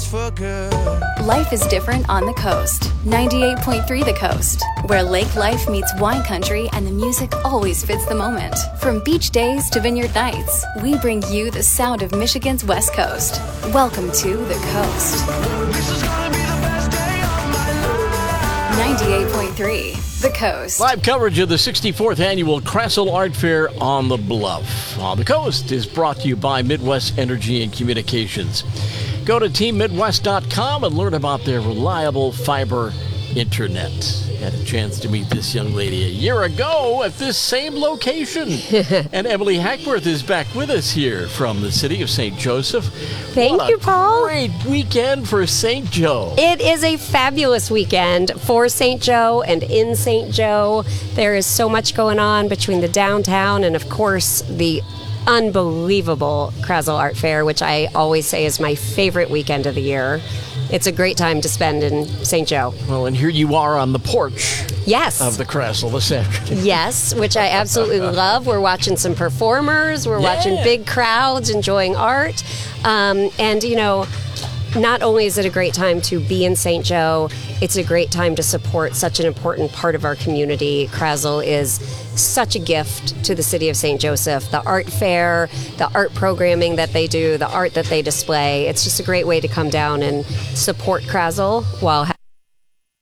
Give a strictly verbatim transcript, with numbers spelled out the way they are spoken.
for good. Life is different on the coast. ninety-eight point three The Coast, where lake life meets wine country and the music always fits the moment. From beach days to vineyard nights, we bring you the sound of Michigan's West Coast. Welcome to The Coast. This is gonna be the best day of my life. ninety-eight point three The Coast. Live coverage of the sixty-fourth Annual Krasl Art Fair on the Bluff. On the Coast is brought to you by Midwest Energy and Communications. Go to team midwest dot com and learn about their reliable fiber internet. Had a chance to meet this young lady a year ago at this same location. And Emily Hackworth is back with us here from the city of Saint Joseph. Thank What you, a Paul. Great weekend for Saint Joe. It is a fabulous weekend for Saint Joe and in Saint Joe. There is so much going on between the downtown and, of course, the unbelievable Krasl Art Fair, which I always say is my favorite weekend of the year. It's a great time to spend in Saint Joe. Well, and here you are on the porch Yes. of the Krasl this afternoon. Yes, which I absolutely love. We're watching some performers. We're Yeah. watching big crowds enjoying art. Um, and, you know, not only is it a great time to be in Saint Joe, it's a great time to support such an important part of our community. Krasl is such a gift to the city of Saint Joseph. The art fair, the art programming that they do, the art that they display. It's just a great way to come down and support Krasl while